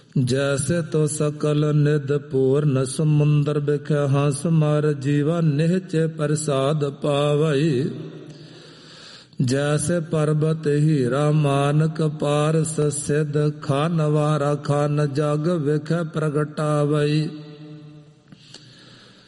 ਜੈਸੇ ਤੋ ਸਕਲ ਨਿਧ ਪੂਰਨ ਸਮੁੰਦਰ ਬਿਖੈ ਹੰਸ ਮਰ ਜੀਵਾ ਨਿਹਚੇ ਪ੍ਰਸਾਦ ਪਾਵਈ। ਜੈਸੇ ਪਰਬਤ ਹੀਰਾ ਮਾਨਕ ਪਾਰਸ ਸਿਧ ਖਾਨ ਵਾਰਾ ਖਾਨ ਜਗ ਵਿਖੈ ਪ੍ਰਗਟਾਵਈ।